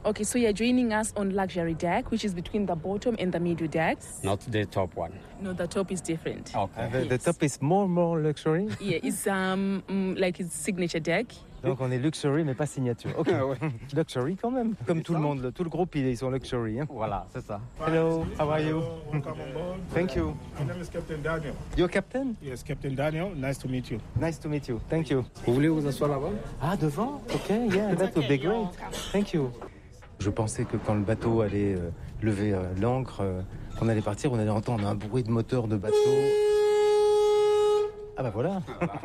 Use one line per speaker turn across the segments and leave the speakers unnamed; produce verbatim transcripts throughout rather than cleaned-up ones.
Okay, so you're joining us on luxury deck, which is between the bottom and the middle decks.
Not the top one.
No, the top is different.
Okay.
Uh, the,
Yes.
the top is more more luxury.
Yeah, it's um mm, like it's signature deck.
Donc on est luxury mais pas signature. Ok. Luxury quand même. Comme tout le monde, le- tout le groupe ils sont luxury. Hein.
Voilà, c'est ça.
Hello, how are you?
Hello, welcome on board.
Thank you.
My name is Captain Daniel.
You're captain?
Yes, Captain Daniel. Nice to meet you.
Nice to meet you. Thank you.
Vous voulez vous asseoir là-bas?
Ah, devant? Ok, yeah, that would be great. Thank you. Je pensais que quand le bateau allait euh, lever euh, l'ancre, euh, qu'on allait partir, on allait entendre un bruit de moteur de bateau. Ah bah voilà.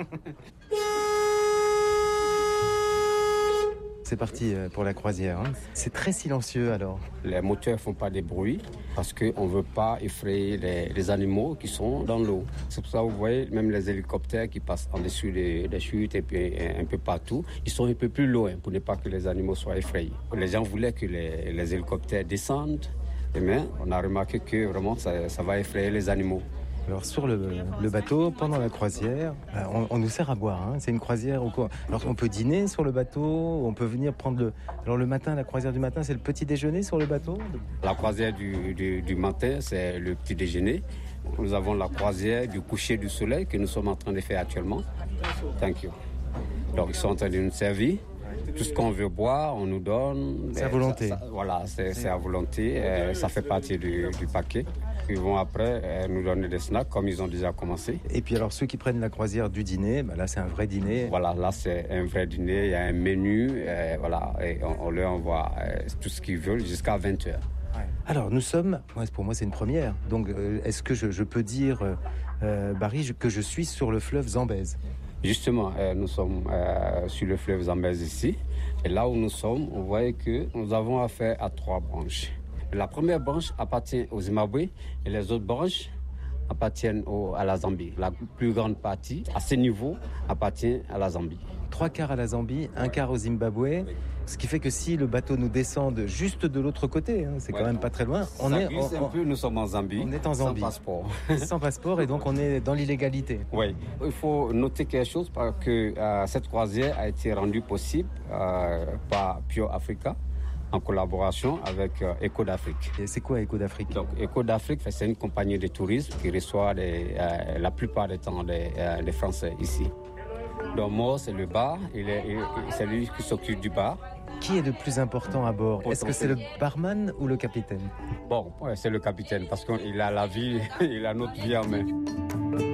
C'est parti euh, pour la croisière. Hein. C'est très silencieux alors.
Les moteurs font pas de bruit parce qu'on ne veut pas effrayer les, les animaux qui sont dans l'eau. C'est pour ça que vous voyez même les hélicoptères qui passent en dessus des, des chutes et puis un peu partout, ils sont un peu plus loin pour ne pas que les animaux soient effrayés. Les gens voulaient que les, les hélicoptères descendent, mais on a remarqué que vraiment ça, ça va effrayer les animaux.
Alors sur le, le bateau, pendant la croisière, euh, on, on nous sert à boire. Hein. C'est une croisière au quoi. Alors on peut dîner sur le bateau, on peut venir prendre le. Alors le matin, la croisière du matin, c'est le petit déjeuner sur le bateau.
La croisière du, du, du matin, c'est le petit déjeuner. Nous avons la croisière du coucher du soleil que nous sommes en train de faire actuellement. Thank you. Donc ils sont en train de nous servir. Tout ce qu'on veut boire, on nous donne.
C'est à volonté.
Ça, ça, voilà, c'est, c'est à volonté. Euh, ça fait partie du, du paquet. Ils vont après euh, nous donner des snacks comme ils ont déjà commencé.
Et puis alors ceux qui prennent la croisière du dîner, bah là c'est un vrai dîner.
Voilà, là c'est un vrai dîner. Il y a un menu. Euh, voilà, et on, on leur envoie euh, tout ce qu'ils veulent jusqu'à vingt heures.
Alors nous sommes, moi, pour moi c'est une première. Donc euh, est-ce que je, je peux dire, euh, euh, Barry, je- que je suis sur le fleuve Zambèze?
Justement, euh, nous sommes euh, sur le fleuve Zambèze ici. Et là où nous sommes, on voit que nous avons affaire à trois branches. La première branche appartient au Zimbabwe et les autres branches appartiennent au, à la Zambie. La plus grande partie, à ce niveau, appartient à la Zambie.
Trois quarts à la Zambie, un quart au Zimbabwe. Ce qui fait que si le bateau nous descend de- juste de l'autre côté, hein, c'est quand
Ouais.
même pas très loin, on
Ça
est
glisse
on-
un peu, nous sommes en Zambie.
on est en Zambie.
Sans passeport.
sans passeport et donc on est dans l'illégalité.
Oui, il faut noter quelque chose parce que euh, cette croisière a été rendue possible euh, par Pure Africa en collaboration avec euh, Eco d'Afrique.
Et c'est quoi Eco d'Afrique?
Donc Eco d'Afrique, c'est une compagnie de tourisme qui reçoit les, euh, la plupart du temps des, euh, des Français ici. Donc moi, c'est le bar, il est, il- c'est lui qui s'occupe du bar.
Qui est le plus important à bord? Est-ce que c'est le barman ou le capitaine?
Bon, ouais, c'est le capitaine parce qu'il a la vie, il a notre vie en main.